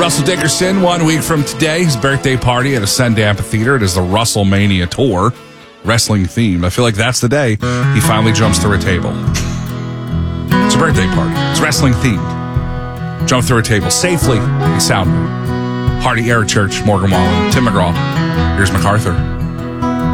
Russell Dickerson, 1 week from today, his birthday party at Ascend Amphitheater. It is the WrestleMania Tour, wrestling themed. I feel like that's the day he finally jumps through a table. It's a birthday party. It's wrestling themed. Jump through a table safely and soundly. Hardy, Eric Church, Morgan Wallen, Tim McGraw. Here's MacArthur.